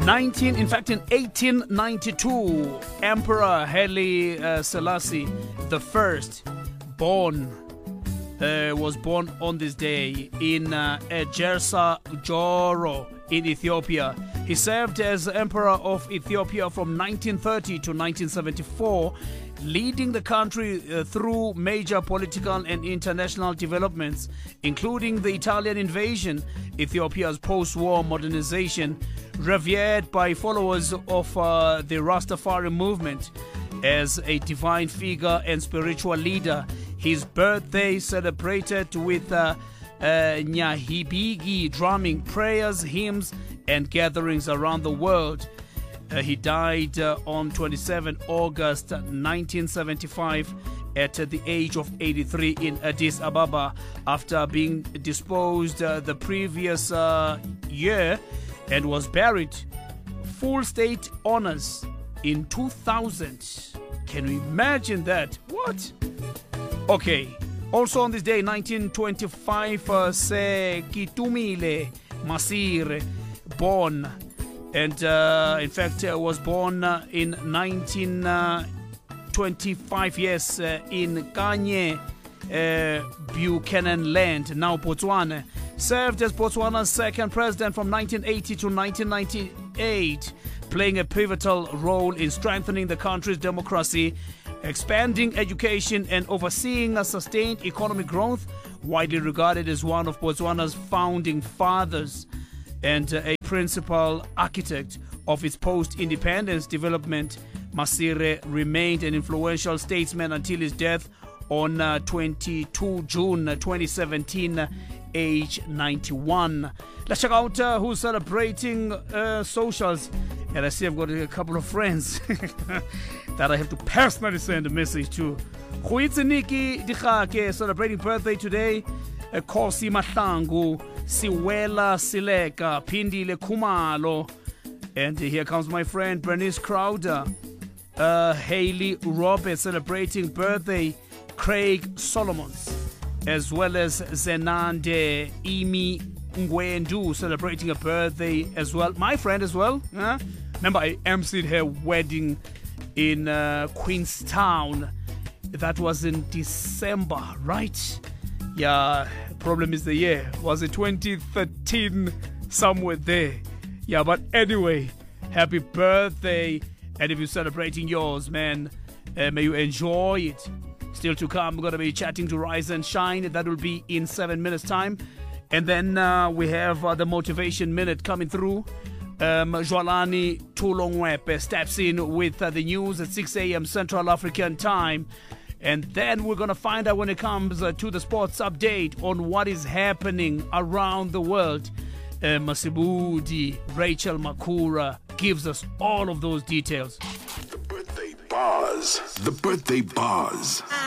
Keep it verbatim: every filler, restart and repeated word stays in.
nineteen, in fact, in eighteen ninety-two, Emperor Haile uh, Selassie the First, born, uh, was born on this day in uh, Ejersa Joro in Ethiopia. He served as Emperor of Ethiopia from nineteen thirty to nineteen seventy-four, leading the country uh, through major political and international developments, including the Italian invasion, Ethiopia's post-war modernization, revered by followers of uh, the Rastafari movement as a divine figure and spiritual leader. His birthday celebrated with uh, uh, Nyahibigi drumming, prayers, hymns, and gatherings around the world. Uh, he died uh, on the twenty-seventh of August nineteen seventy-five at uh, the age of eighty-three in Addis Ababa after being disposed uh, the previous uh, year, and was buried full state honors in two thousand. Can you imagine that? What? Okay. Also on this day, nineteen twenty-five, uh, Se Kitumile Masire, born. And uh, in fact, uh, was born uh, in nineteen twenty-five, yes, uh, in Kanye, uh, Buchanan Land, now Botswana. Served as Botswana's second president from nineteen eighty to nineteen ninety-eight, playing a pivotal role in strengthening the country's democracy, expanding education, and overseeing a sustained economic growth, widely regarded as one of Botswana's founding fathers and uh, a principal architect of its post-independence development. Masire remained an influential statesman until his death on uh, the twenty-second of June twenty seventeen, age ninety-one. Let's check out uh, who's celebrating uh, socials. And I see I've got a couple of friends that I have to personally send a message to. Huitsiniki Dikake celebrating birthday today. Uh, Kosi Mahlangu, Siwela Sileka, Pindile Kumalo. And here comes my friend Bernice Crowder. Uh, Haley Roberts celebrating birthday. Craig Solomons, as well as Zenande Imi Ngwendu celebrating a birthday as well. My friend as well. Huh? Remember, I emceed her wedding in uh, Queenstown. That was in December, right? Yeah, problem is the year. Was it twenty thirteen? Somewhere there. Yeah, but anyway, happy birthday. And if you're celebrating yours, man, uh, may you enjoy it. Still to come, we're going to be chatting to Rise and Shine. That will be in seven minutes' time. And then uh, we have uh, the Motivation Minute coming through. Um, Jwalani Tulongwepe steps in with uh, the news at six a.m. Central African time. And then we're going to find out when it comes uh, to the sports update on what is happening around the world. Uh, Masibudi, Rachel Makura gives us all of those details. The birthday buzz. The birthday buzz.